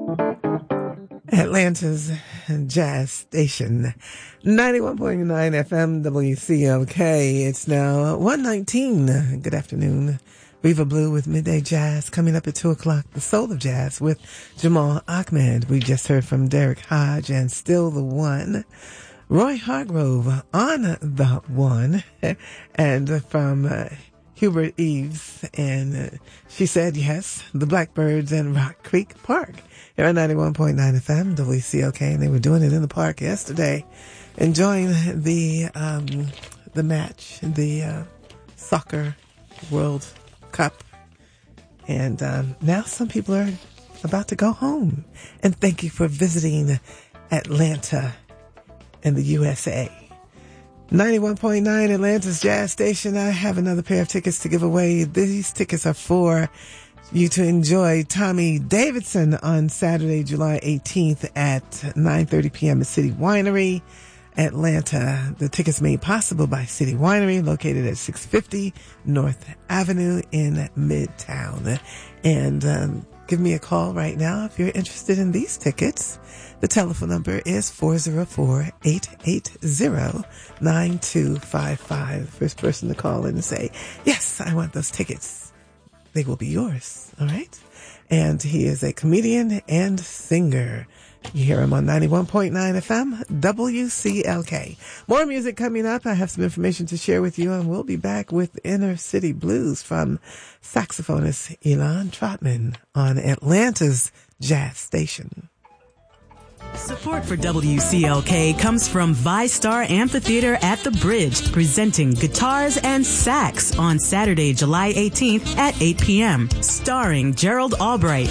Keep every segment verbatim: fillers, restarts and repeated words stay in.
Atlanta's Jazz Station, ninety-one point nine F M W C L K. It's now one nineteen. Good afternoon. Viva Blue with Midday Jazz coming up at two o'clock. The Soul of Jazz with Jamal Ahmed. We just heard from Derek Hodge and Still the One. Roy Hargrove on the One. And from uh, Hubert Eves. And uh, she said, yes, the Blackbirds and Rock Creek Park. Here on ninety-one point nine F M, W C L K, and they were doing it in the park yesterday, enjoying the um, the match, the uh, soccer World Cup. And um, now some people are about to go home. And thank you for visiting Atlanta and the U S A. ninety-one point nine Atlanta's Jazz Station. I have another pair of tickets to give away. These tickets are for you to enjoy Tommy Davidson on Saturday, July eighteenth at nine thirty p.m. at City Winery, Atlanta. The tickets made possible by City Winery, located at six fifty North Avenue in Midtown. And um, give me a call right now if you're interested in these tickets. The telephone number is four oh four, eight eight zero, nine two five five. First person to call in and say, yes, I want those tickets. They will be yours, all right? And he is a comedian and singer. You hear him on ninety-one point nine F M, W C L K. More music coming up. I have some information to share with you, and we'll be back with Inner City Blues from saxophonist Elon Trotman on Atlanta's Jazz Station. Support for W C L K comes from ViStar Amphitheater at the Bridge, presenting Guitars and Sax on Saturday, July eighteenth at eight p.m., starring Gerald Albright.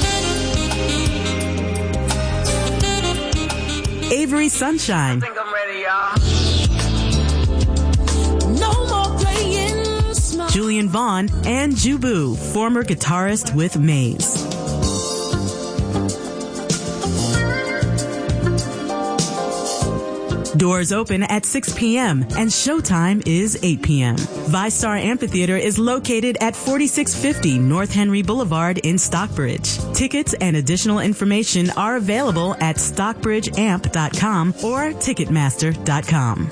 Avery Sunshine. I think I'm ready, y'all. No more playing smart. Julian Vaughn and Jubu, former guitarist with Maze. Doors open at six p.m. and showtime is eight p.m. ViStar Amphitheater is located at forty-six fifty North Henry Boulevard in Stockbridge. Tickets and additional information are available at stockbridge amp dot com or ticketmaster dot com.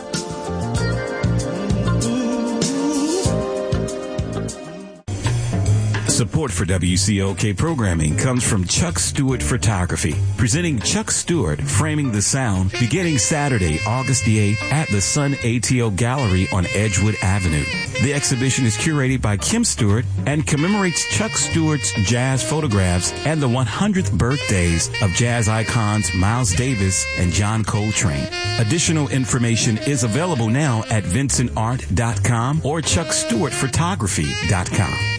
Support for W C L K programming comes from Chuck Stewart Photography, presenting Chuck Stewart Framing the Sound, beginning Saturday, August the eighth at the Sun A T O Gallery on Edgewood Avenue. The exhibition is curated by Kim Stewart and commemorates Chuck Stewart's jazz photographs and the one hundredth birthdays of jazz icons Miles Davis and John Coltrane. Additional information is available now at vincent art dot com or chuck stewart photography dot com.